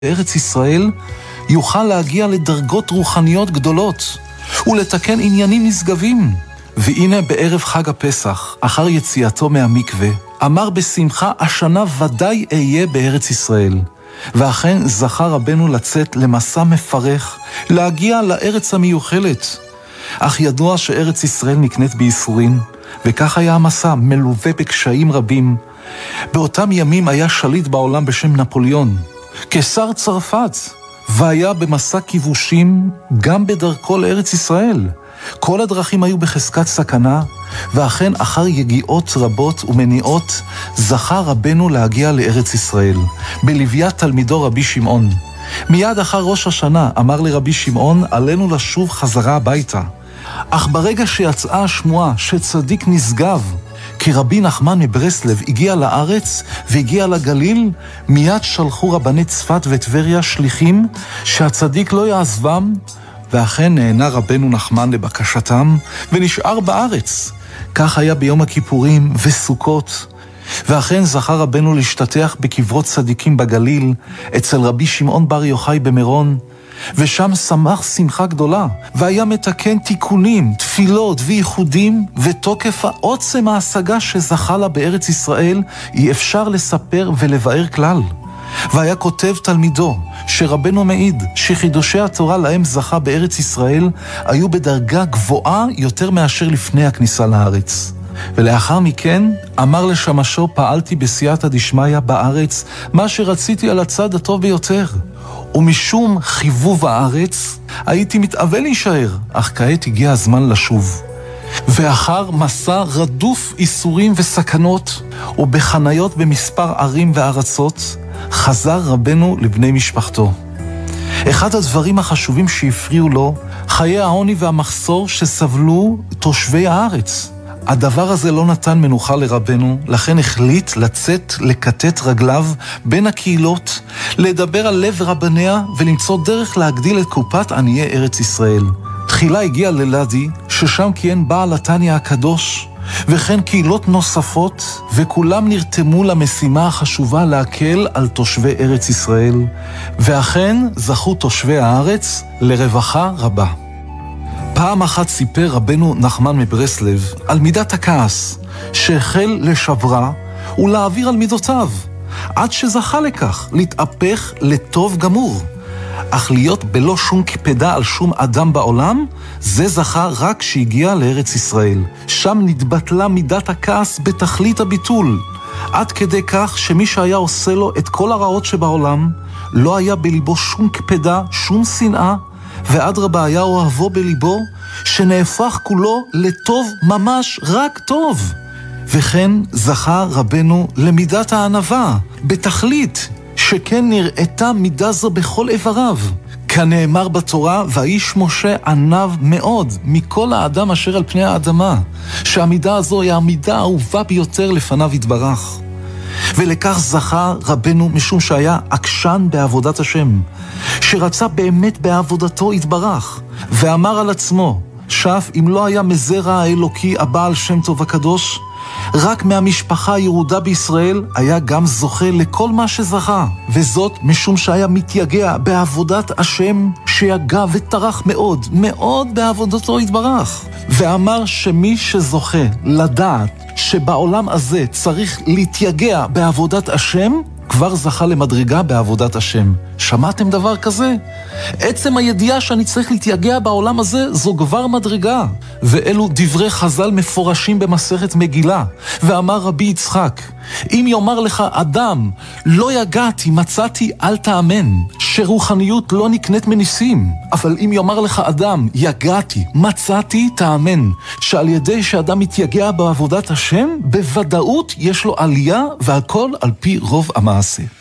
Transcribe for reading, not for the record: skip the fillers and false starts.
בארץ ישראל יוכל להגיע לדרגות רוחניות גדולות ולתקן עניינים נשגבים. והנה בערב חג הפסח, אחר יציאתו מהמקווה, אמר בשמחה, השנה ודאי אהיה בארץ ישראל. ואכן זכה רבנו לצאת למסע מפרך, להגיע לארץ המיוחלת. אך ידוע שארץ ישראל נקנית בייסורים, וכך היה המסע, מלווה בקשיים רבים. באותם ימים היה שליט בעולם בשם נפוליאון, קיסר צרפת, והיה במסע כיבושים גם בדרכו לארץ ישראל. כל הדרכים היו בחזקת סכנה, ואכן אחר יגיעות רבות ומניעות זכה רבנו להגיע לארץ ישראל, בלוויית תלמידו רבי שמעון. מיד אחר ראש השנה אמר לרבי שמעון, עלינו לשוב חזרה הביתה. אך ברגע שיצאה השמועה שצדיק נשגב, כי רבי נחמן מברסלב הגיע לארץ והגיע לגליל, מיד שלחו רבני צפת וטבריה שליחים שהצדיק לא יעזבם, ואכן נענה רבנו נחמן לבקשתם ונשאר בארץ. כך היה ביום הכיפורים וסוכות. ואכן זכה רבנו להשתתח בקברות צדיקים בגליל, אצל רבי שמעון בר יוחאי במירון, ושם שמח שמחה גדולה, והיה מתקן תיקונים, תפילות וייחודים, ותוקף העוצם ההשגה שזכה לה בארץ ישראל אי אפשר לספר ולבאר כלל. והיה כותב תלמידו שרבנו מעיד שחידושי התורה להם זכה בארץ ישראל היו בדרגה גבוהה יותר מאשר לפני הכניסה לארץ. ולאחר מכן אמר לשמשו, פעלתי בסייעתא דשמיא בארץ מה שרציתי על הצד הטוב ביותר, ומשום חיבוב הארץ הייתי מתאווה להישאר, אך כעת הגיע הזמן לשוב. ואחר מסע רדוף איסורים וסכנות ובחניות במספר ערים וארצות, חזר רבנו לבני משפחתו. אחד הדברים החשובים שהפריעו לו, חיי העוני והמחסור שסבלו תושבי הארץ. הדבר הזה לא נתן מנוחה לרבנו, לכן החליט לצאת לקטט רגליו בין הקהילות, לדבר על לב רבניה ולמצוא דרך להגדיל את קופת עניי ארץ ישראל. תחילה הגיע ללדי, ששם כיהן בעל התניא הקדוש, וכן קהילות נוספות, וכולם נרתמו למשימה החשובה להקל על תושבי ארץ ישראל, ואכן זכו תושבי הארץ לרווחה רבה. פעם אחת סיפר רבנו נחמן מברסלב על מידת הכעס שהחל לשברה ולהעביר על מידותיו, עד שזכה לכך להתהפך לטוב גמור. אך להיות בלא שום קפדה על שום אדם בעולם, זה זכה רק שהגיע לארץ ישראל. שם נתבטלה מידת הכעס בתכלית הביטול, עד כדי כך שמי שהיה עושה לו את כל הרעות שבעולם, לא היה בליבו שום קפדה, שום שנאה, ואדרבה היה אוהבו בליבו, שנהפך כולו לטוב ממש, רק טוב. וכן זכה רבנו למידת הענווה, בתכלית, שכן נראתה מידה זו בכל איבריו. כנאמר בתורה, והאיש משה ענב מאוד מכל האדם אשר על פני האדמה, שהמידה הזו היא המידה האהובה ביותר לפניו יתברך. ולכך זכה רבנו משום שהיה עקשן בעבודת השם, שרצה באמת בעבודתו יתברך, ואמר על עצמו, שאף אם לא היה מזרע האלוקי הבעל שם טוב הקדוש, רק מהמשפחה הירודה בישראל היה גם זוכה לכל מה שזכה, וזאת משום שהיה מתייגע בעבודת השם, שיגע וטרח מאוד מאוד בעבודתו יתברך. ואמר שמי שזוכה לדעת שבעולם הזה צריך להתייגע בעבודת השם, כבר זכה למדרגה בעבודת השם. שמעתם דבר כזה? עצם הידיעה שאני צריך להתייגע בעולם הזה, זו כבר מדרגה. ואלו דברי חז"ל מפורשים במסכת מגילה. ואמר רבי יצחק, אם יאמר לך אדם, לא יגעתי, מצאתי, אל תאמן, שרוחניות לא נקנית מניסים. אבל אם יאמר לך אדם, יגעתי, מצאתי, תאמן, שעל ידי שאדם מתייגע בעבודת השם, בוודאות יש לו עלייה, והכל על פי רוב המעשה.